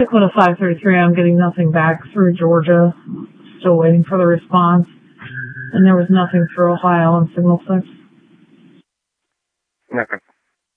Dakota 533, I'm getting nothing back through Georgia. Still waiting for the response. And there was nothing through Ohio on Signal 6. Okay.